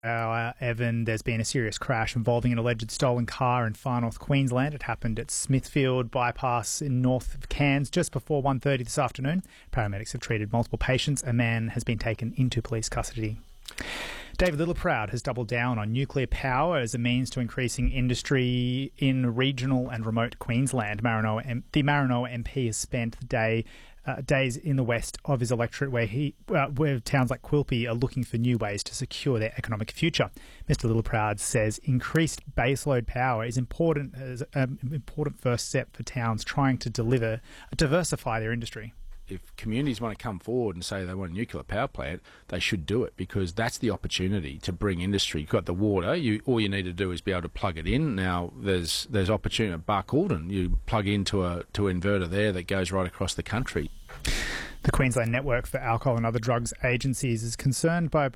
Evan, there's been a serious crash involving an alleged stolen car in far north Queensland. It happened at Smithfield Bypass in north of Cairns just before 1:30 this afternoon. Paramedics have treated multiple patients. A man has been taken into police custody. David Littleproud has doubled down on nuclear power as a means to increasing industry in regional and remote Queensland. The Maranoa MP has spent the days in the west of his electorate where towns like Quilpie are looking for new ways to secure their economic future. Mr Littleproud says increased baseload power is important as an important first step for towns trying to diversify their industry. If communities want to come forward and say they want a nuclear power plant, they should do it, because that's the opportunity to bring industry. You've got the water, all you need to do is be able to plug it in. Now, there's opportunity at Barcaldine. You plug into an inverter there that goes right across the country. The Queensland Network for Alcohol and Other Drugs Agencies is concerned by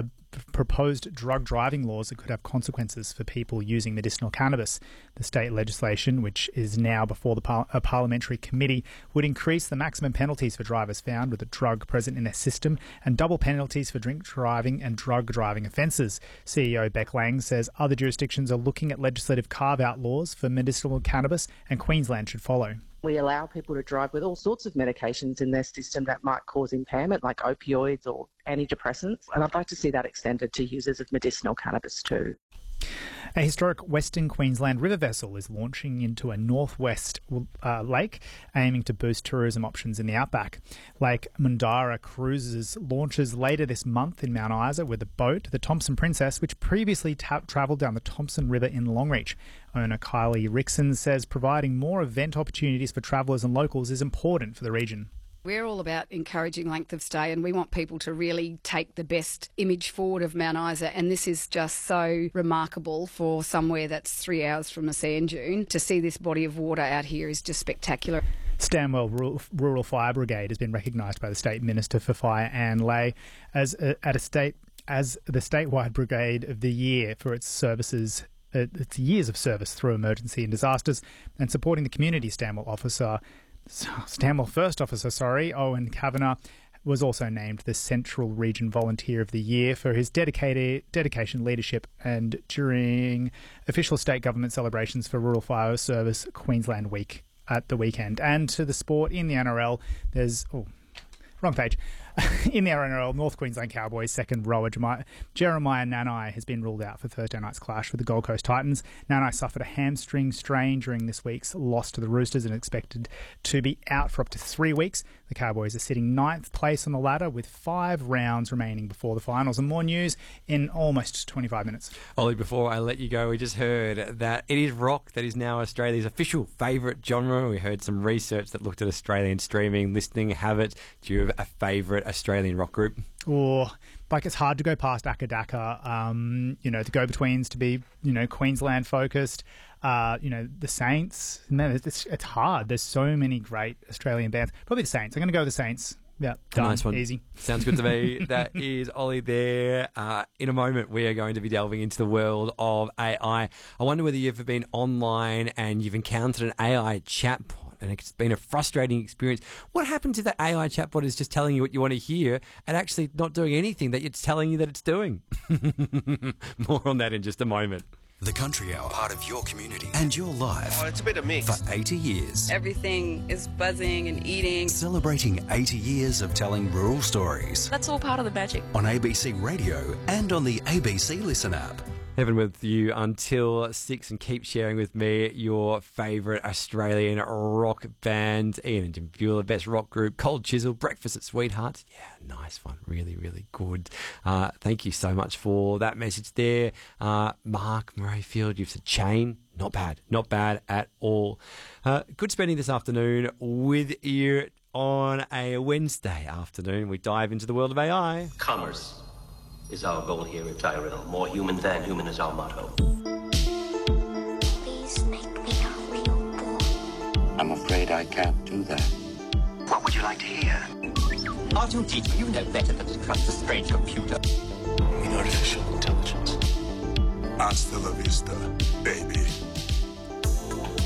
proposed drug driving laws that could have consequences for people using medicinal cannabis. The state legislation, which is now before a parliamentary committee, would increase the maximum penalties for drivers found with a drug present in their system and double penalties for drink driving and drug driving offences. CEO Beck Lang says other jurisdictions are looking at legislative carve-out laws for medicinal cannabis, and Queensland should follow. We allow people to drive with all sorts of medications in their system that might cause impairment, like opioids or antidepressants, and I'd like to see that extended to users of medicinal cannabis too. A historic Western Queensland river vessel is launching into a northwest lake, aiming to boost tourism options in the outback. Lake Mundara Cruises launches later this month in Mount Isa with a boat, the Thompson Princess, which previously travelled down the Thompson River in Longreach. Owner Kylie Rickson says providing more event opportunities for travellers and locals is important for the region. We're all about encouraging length of stay, and we want people to really take the best image forward of Mount Isa, and this is just so remarkable for somewhere that's 3 hours from a sand dune. To see this body of water out here is just spectacular. Stanwell Rural Fire Brigade has been recognised by the State Minister for Fire, Anne Lay, as the statewide Brigade of the Year for its services. Its years of service through emergency and disasters and supporting the community. Stanwell First Officer, Owen Kavanagh, was also named the Central Region Volunteer of the Year for his dedication, leadership, and during official state government celebrations for Rural Fire Service Queensland Week at the weekend. And to the sport in the NRL, there's... wrong page. In the NRL, North Queensland Cowboys second rower Jeremiah Nanai has been ruled out for Thursday night's clash with the Gold Coast Titans. Nanai suffered a hamstring strain during this week's loss to the Roosters and expected to be out for up to 3 weeks. The Cowboys are sitting 9th place on the ladder with 5 rounds remaining before the finals. And more news in almost 25 minutes. Ollie, before I let you go, we just heard that it is rock that is now Australia's official favourite genre. We heard some research that looked at Australian streaming, listening habits. Do you have a favourite Australian rock group? It's hard to go past Akadaka, the Go-Betweens to be, Queensland focused, the Saints. Man, it's hard. There's so many great Australian bands. Probably the Saints. I'm going to go with the Saints. Yeah, done. Nice one. Easy. Sounds good to me. That is Ollie there. In a moment, we are going to be delving into the world of AI. I wonder whether you've ever been online and you've encountered an AI chatbot and it's been a frustrating experience. What happens if that AI chatbot is just telling you what you want to hear and actually not doing anything that it's telling you that it's doing? More on that in just a moment. The Country Hour, part of your community and your life. Oh, it's a bit of mix. For 80 years. Everything is buzzing and eating. Celebrating 80 years of telling rural stories. That's all part of the magic. On ABC Radio and on the ABC Listen app. Evan with you until 6, and keep sharing with me your favourite Australian rock band. Ian and Jim Bueller, best rock group, Cold Chisel, Breakfast at Sweethearts. Yeah, nice one. Really, really good. Thank you so much for that message there. Mark Murrayfield, you've said Chain. Not bad. Not bad at all. Good spending this afternoon with you on a Wednesday afternoon. We dive into the world of AI. Commerce is our goal here at Tyrell. More human than human is our motto. Please make me a real boy. I'm afraid I can't do that. What would you like to hear? R2 teacher, you know better than to trust a strange computer. In artificial intelligence. Hasta la vista, baby.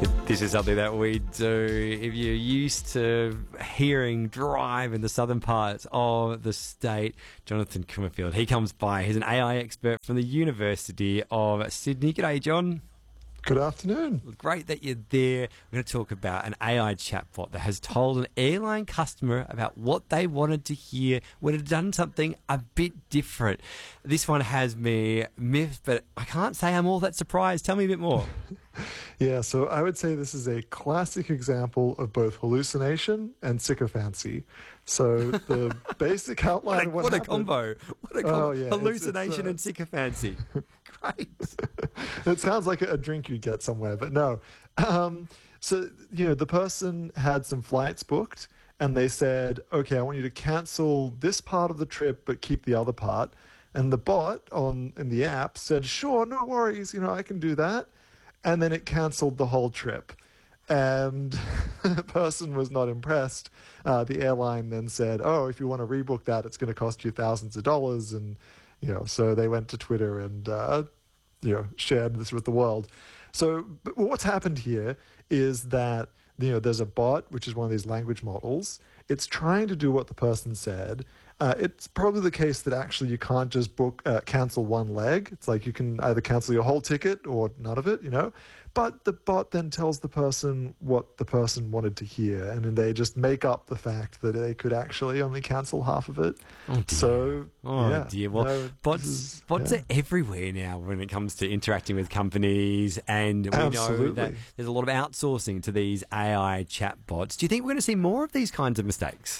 This is something that we do. If you're used to hearing drive in the southern parts of the state, Jonathan Comerfield, he comes by. He's an AI expert from the University of Sydney. G'day, John. Good afternoon. Great that you're there. We're going to talk about an AI chatbot that has told an airline customer about what they wanted to hear when it had done something a bit different. This one has me miffed, but I can't say I'm all that surprised. Tell me a bit more. Yeah, so I would say this is a classic example of both hallucination and sycophancy. So the basic outline of what a combo. What a combo. Yeah, hallucination and sycophancy. Great. It sounds like a drink you'd get somewhere, but no. So, the person had some flights booked and they said, okay, I want you to cancel this part of the trip but keep the other part. And the bot in the app said, sure, no worries, I can do that. And then it cancelled the whole trip. And the person was not impressed. The airline then said, oh, if you want to rebook that, it's going to cost you thousands of dollars. And, so they went to Twitter and, shared this with the world. So but what's happened here is that, there's a bot, which is one of these language models. It's trying to do what the person said. It's probably the case that actually you can't just cancel one leg. It's like you can either cancel your whole ticket or none of it, But the bot then tells the person what the person wanted to hear, and then they just make up the fact that they could actually only cancel half of it. Oh, dear. So, dear. Well, bots are everywhere now when it comes to interacting with companies, and we know that there's a lot of outsourcing to these AI chatbots. Do you think we're going to see more of these kinds of mistakes?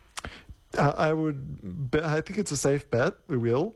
I think it's a safe bet. We will.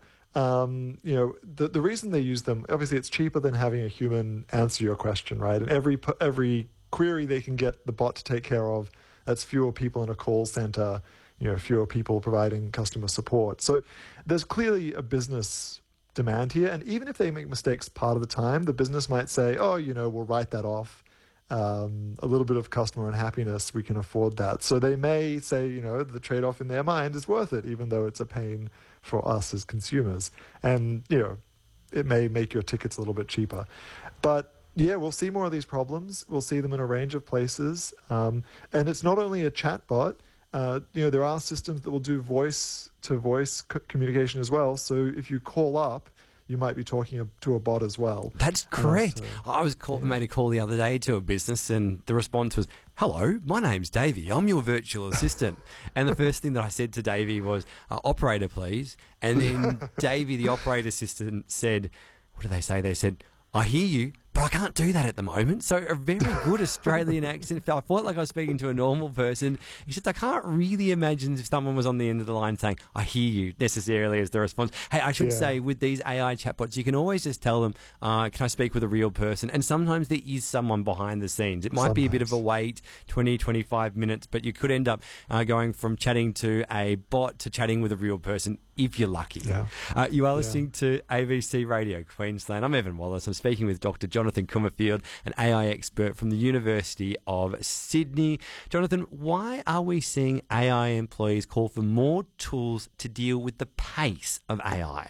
The reason they use them, obviously it's cheaper than having a human answer your question, right? And every query they can get the bot to take care of, that's fewer people in a call center, fewer people providing customer support. So there's clearly a business demand here. And even if they make mistakes part of the time, the business might say, oh, we'll write that off. A little bit of customer unhappiness, we can afford that. So they may say, the trade-off in their mind is worth it, even though it's a pain for us as consumers. And, it may make your tickets a little bit cheaper. But, yeah, we'll see more of these problems. We'll see them in a range of places. And it's not only a chatbot. There are systems that will do voice-to-voice communication as well. So if you call up, you might be talking to a bot as well. That's correct. I was made a call the other day to a business, and the response was, hello, my name's Davey. I'm your virtual assistant. And the first thing that I said to Davey was, operator, please. And then Davey, the operator assistant, said, what did they say? They said, I hear you, but I can't do that at the moment. So a very good Australian accent. I felt like I was speaking to a normal person. Except I can't really imagine if someone was on the end of the line saying, I hear you, necessarily as the response. Hey, I should say with these AI chatbots, you can always just tell them, can I speak with a real person? And sometimes there is someone behind the scenes. It might be a bit of a wait, 20, 25 minutes, but you could end up going from chatting to a bot to chatting with a real person if you're lucky. Yeah. You are listening to ABC Radio Queensland. I'm Evan Wallace. I'm speaking with Dr. Jonathan Comerfield, an AI expert from the University of Sydney. Jonathan, why are we seeing AI employees call for more tools to deal with the pace of AI?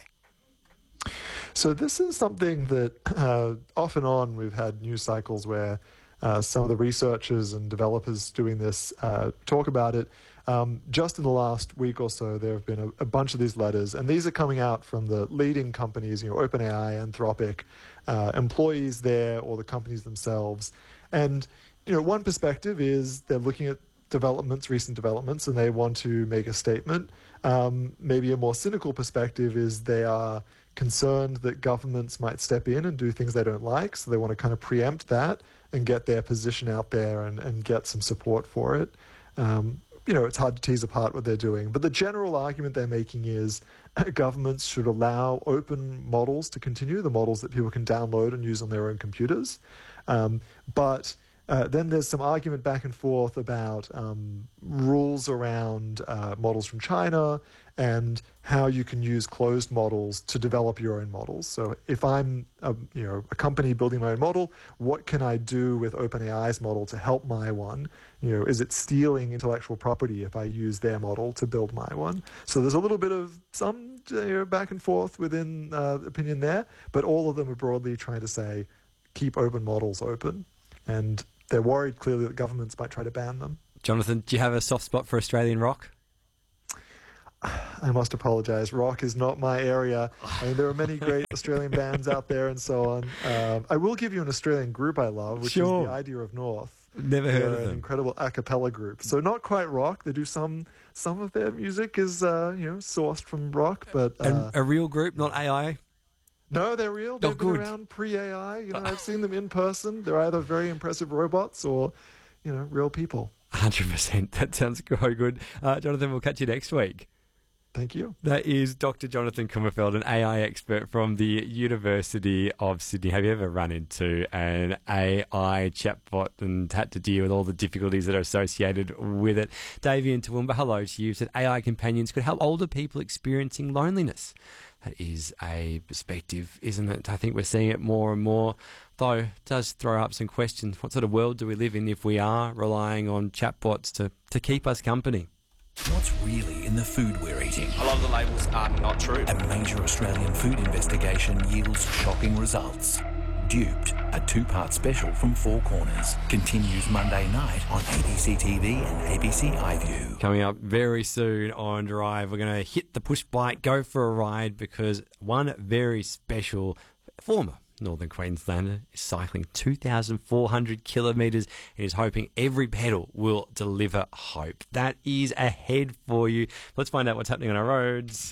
So this is something that off and on we've had news cycles where some of the researchers and developers doing this talk about it. Just in the last week or so, there have been a bunch of these letters, and these are coming out from the leading companies, OpenAI, Anthropic, employees there, or the companies themselves. And, one perspective is they're looking at recent developments, and they want to make a statement. Maybe a more cynical perspective is they are concerned that governments might step in and do things they don't like, so they want to kind of preempt that and get their position out there and get some support for it. It's hard to tease apart what they're doing. But the general argument they're making is governments should allow open models to continue, the models that people can download and use on their own computers. But then there's some argument back and forth about rules around models from China and how you can use closed models to develop your own models. So if I'm a company building my own model, what can I do with OpenAI's model to help my one? Is it stealing intellectual property if I use their model to build my one? So there's a little bit of some back and forth within opinion there, but all of them are broadly trying to say, keep open models open. and they're worried clearly that governments might try to ban them. Jonathan, do you have a soft spot for Australian rock? I must apologise. Rock is not my area. I mean, there are many great Australian bands out there and so on. I will give you an Australian group I love, which is the Idea of North. Never heard of them. An incredible a cappella group. So not quite rock. They do some of their music is sourced from rock, but and a real group, not AI. No, they're real. They've been around pre-AI. I've seen them in person. They're either very impressive robots or, real people. 100%. That sounds so good. Jonathan, we'll catch you next week. Thank you. That is Dr. Jonathan Kummerfeld, an AI expert from the University of Sydney. Have you ever run into an AI chatbot and had to deal with all the difficulties that are associated with it? Davey and Toowoomba, hello to you. Said AI companions could help older people experiencing loneliness. That is a perspective, isn't it? I think we're seeing it more and more, though it does throw up some questions. What sort of world do we live in if we are relying on chatbots to keep us company? What's really in the food we're eating? A lot of the labels are not true. A major Australian food investigation yields shocking results. Duped, a two-part special from Four Corners, continues Monday night on ABC TV and ABC iView. Coming up very soon on Drive, we're going to hit the push bike, go for a ride, because one very special former Northern Queenslander is cycling 2,400 kilometres and is hoping every pedal will deliver hope. That is ahead for you. Let's find out what's happening on our roads.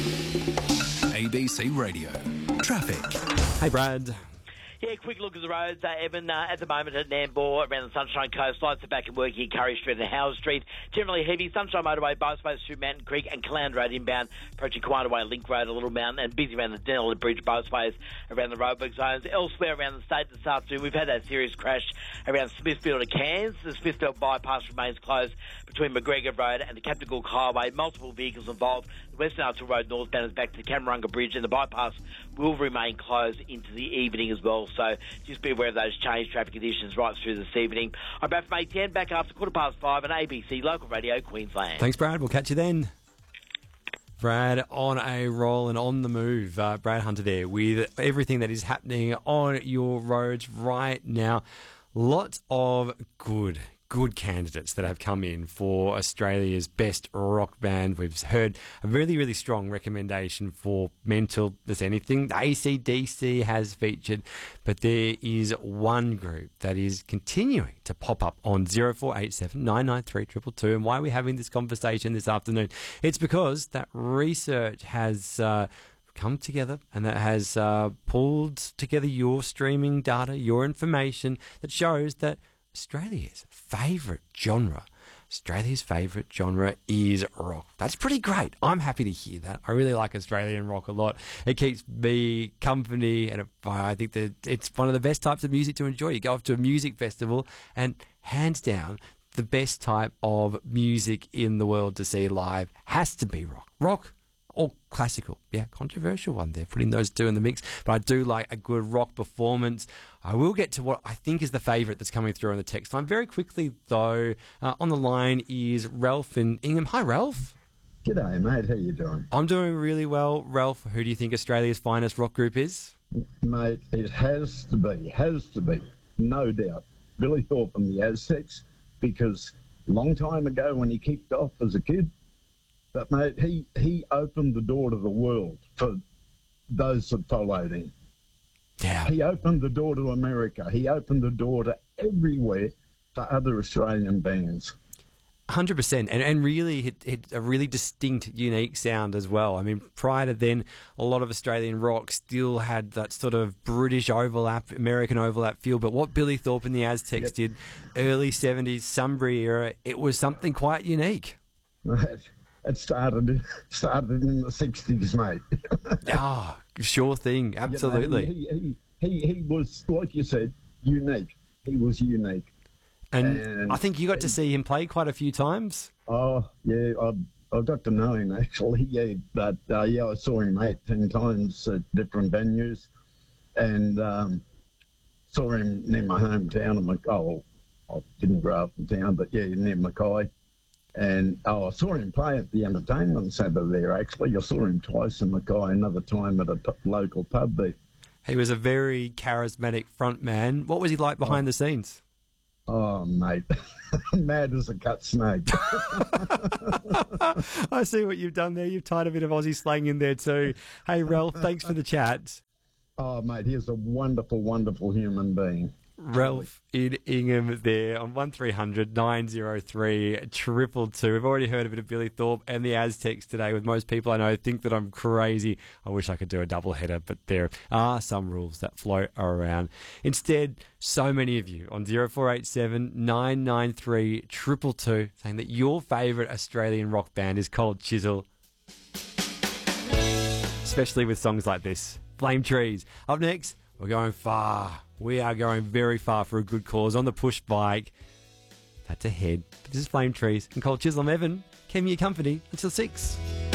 ABC Radio. Traffic. Hey, Brad. Yeah, quick look at the roads, Evan. At the moment at Nambour, around the Sunshine Coast, lights are back and working in Curry Street and Howard Street. Generally heavy. Sunshine Motorway, both ways through Mountain Creek and Clown Road inbound, approaching Quanaway Link Road, a Little Mountain, and busy around the Denali Bridge, both ways around the roadwork zones. Elsewhere around the state this afternoon, we've had that serious crash around Smithfield and Cairns. The Smithfield bypass remains closed between McGregor Road and the Captain Cook Highway. Multiple vehicles involved. The Western Archer Road northbound is back to the Camarunga Bridge, and the bypass will remain closed into the evening as well. So just be aware of those changed traffic conditions right through this evening. I'm Brad from ATN, back after 5:15 on ABC Local Radio Queensland. Thanks, Brad. We'll catch you then. Brad on a roll and on the move. Brad Hunter there with everything that is happening on your roads right now. Lots of good candidates that have come in for Australia's best rock band. We've heard a really, really strong recommendation for Mental as Anything. AC/DC has featured, but there is one group that is continuing to pop up on 0487 993 222. And why are we having this conversation this afternoon? It's because that research has come together and that has pulled together your streaming data, your information that shows that Australia's favourite genre is rock. That's pretty great. I'm happy to hear that. I really like Australian rock a lot. It keeps me company, and I think that it's one of the best types of music to enjoy. You go off to a music festival, and hands down, the best type of music in the world to see live has to be rock. Rock or classical. Yeah, controversial one there, putting those two in the mix. But I do like a good rock performance. I will get to what I think is the favourite that's coming through on the text line. Very quickly, though, on the line is Ralph in Ingham. Hi, Ralph. G'day, mate. How you doing? I'm doing really well. Ralph, who do you think Australia's finest rock group is? Mate, it has to be, no doubt, Billy Thorpe and the Aztecs, because a long time ago when he kicked off as a kid, but, mate, he opened the door to the world for those that followed him. Yeah. He opened the door to America. He opened the door to everywhere for other Australian bands. 100%, and really it's a really distinct, unique sound as well. I mean, prior to then, a lot of Australian rock still had that sort of British overlap, American overlap feel, but what Billy Thorpe and the Aztecs did, early 70s, Sunbury era, it was something quite unique. It started in the 60s, mate. Sure thing, absolutely. You know, he was, like you said, unique. He was unique. And I think you got to see him play quite a few times. Oh, yeah, I got to know him, actually, yeah. But, I saw him 18 times at different venues. And saw him near my hometown of Mackay. I didn't grow up in town, but, yeah, near Mackay. And I saw him play at the entertainment centre there, actually. I saw him twice in Mackay, another time at a local pub there. He was a very charismatic front man. What was he like behind the scenes? Oh, mate. Mad as a cut snake. I see what you've done there. You've tied a bit of Aussie slang in there too. Hey, Ralph, thanks for the chat. Oh, mate, he's a wonderful, wonderful human being. Ralph in Ingham there on 1300 903 222. We've already heard a bit of Billy Thorpe and the Aztecs today. With most people I know think that I'm crazy. I wish I could do a double header, but there are some rules that float around. Instead, so many of you on 0487 993 222 saying that your favourite Australian rock band is Cold Chisel, especially with songs like this. Flame Trees. Up next, we're going far. We are going very far for a good cause on the push bike. That's ahead. This is Flame Trees and Cold Chisel. I'm Evan. Keeping you company until 6.